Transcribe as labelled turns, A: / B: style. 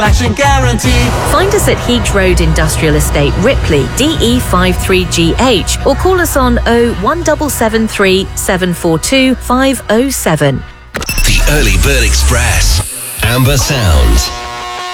A: satisfaction guarantee.
B: Find us at Heat Road Industrial Estate, Ripley, DE53GH, or call us on 01773 742 507.
C: The Early Bird Express. Amber Sounds.